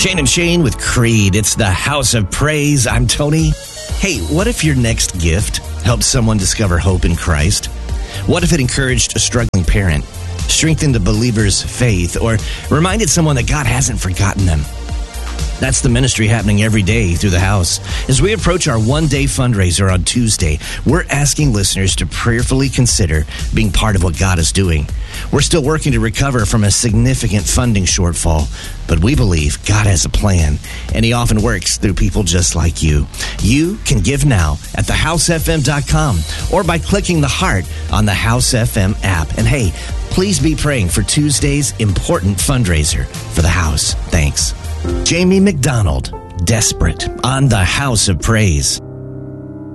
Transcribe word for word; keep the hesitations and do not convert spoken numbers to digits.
Shane and Shane with Creed. It's the House of Praise. I'm Tony. Hey, what if your next gift helped someone discover hope in Christ? What if it encouraged a struggling parent, strengthened a believer's faith, or reminded someone that God hasn't forgotten them? That's the ministry happening every day through the house. As we approach our one-day fundraiser on Tuesday, we're asking listeners to prayerfully consider being part of what God is doing. We're still working to recover from a significant funding shortfall, but we believe God has a plan, and He often works through people just like you. You can give now at the house f m dot com or by clicking the heart on the House F M app. And hey, please be praying for Tuesday's important fundraiser for the house. Thanks. Jamie McDonald, Desperate, on the House of Praise.